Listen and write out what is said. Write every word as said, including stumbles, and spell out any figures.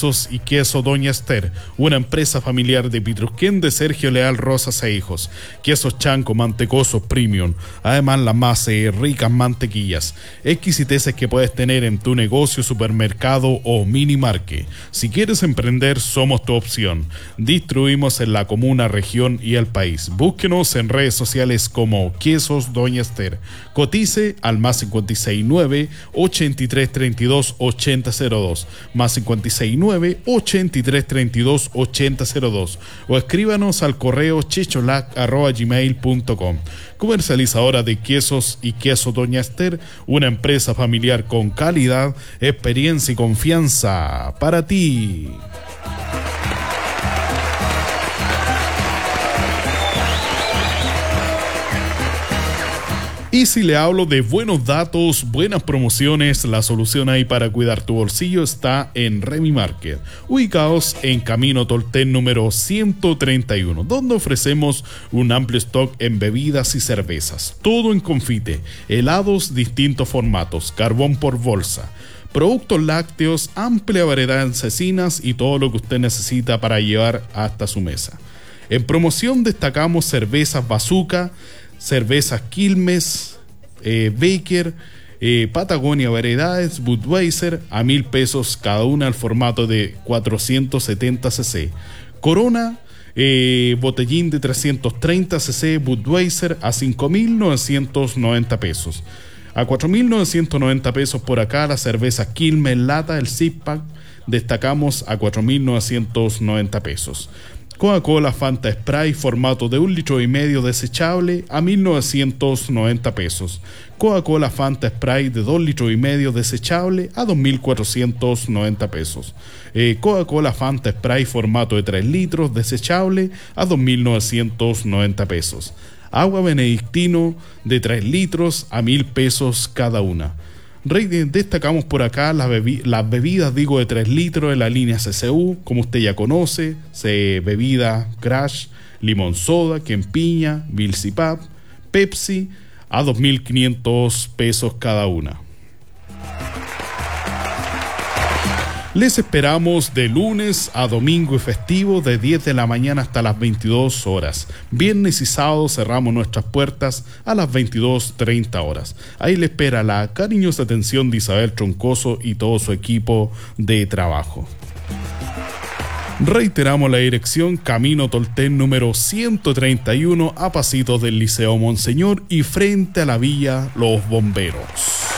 Quesos y Queso Doña Esther, una empresa familiar de Pitrusquén de Sergio Leal Rosas e Hijos. Quesos Chanco, mantecosos premium, además las más eh, ricas mantequillas, exquisiteces que puedes tener en tu negocio, supermercado o mini market. Si quieres emprender, somos tu opción. Distribuimos en la comuna, región y el país. Búsquenos en redes sociales como Quesos Doña Esther. Cotice al más cincuenta y seis nueve, ochenta y tres treinta y dos, ochenta cero dos, más cincuenta y seis nueve, ochenta y tres treinta y dos, ochenta cero dos, o escríbanos al correo checholac arroba gmail punto com. Comercializadora de quesos y queso Doña Esther, una empresa familiar con calidad, experiencia y confianza para ti. Y si le hablo de buenos datos, buenas promociones, la solución ahí para cuidar tu bolsillo está en Remy Market, ubicados en Camino Tolten número ciento treinta y uno, donde ofrecemos un amplio stock en bebidas y cervezas, todo en confite, helados, distintos formatos, carbón por bolsa, productos lácteos, amplia variedad en cecinas y todo lo que usted necesita para llevar hasta su mesa. En promoción destacamos cervezas Bazooka, cervezas Quilmes, eh, Baker, eh, Patagonia Variedades, Budweiser a mil pesos cada una al formato de cuatrocientos setenta centilitros. Corona, eh, botellín de trescientos treinta centilitros, Budweiser a cinco mil novecientos noventa pesos. A cuatro mil novecientos noventa pesos por acá la cerveza Quilmes lata, el six pack, destacamos a cuatro mil novecientos noventa pesos. Coca-Cola Fanta Spray formato de un litro y medio desechable a mil novecientos noventa pesos. Coca-Cola Fanta Spray de dos litros y medio desechable a dos mil cuatrocientos noventa pesos. Eh, Coca-Cola Fanta Spray formato de tres litros desechable a dos mil novecientos noventa pesos. Agua Benedictino de tres litros a mil pesos cada una. Destacamos por acá las, bebi- las bebidas, digo, de tres litros de la línea C C U, como usted ya conoce, se bebida Crash, Limón Soda, Quempiña, Vilsipap, Pepsi, a dos mil quinientos pesos cada una. Les esperamos de lunes a domingo y festivo de diez de la mañana hasta las veintidós horas. Viernes y sábado cerramos nuestras puertas a las veintidós treinta horas. Ahí le espera la cariñosa atención de Isabel Troncoso y todo su equipo de trabajo. Reiteramos la dirección: Camino Tolten número ciento treinta y uno, a pasitos del Liceo Monseñor y frente a la Villa Los Bomberos.